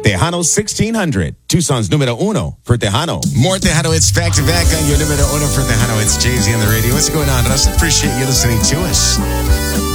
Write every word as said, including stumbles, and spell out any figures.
Tejano sixteen hundred, Tucson's numero uno for Tejano. More Tejano hits back to back on your numero uno for Tejano. It's Jay-Z on the radio. What's going on, Russ? Appreciate you listening to us.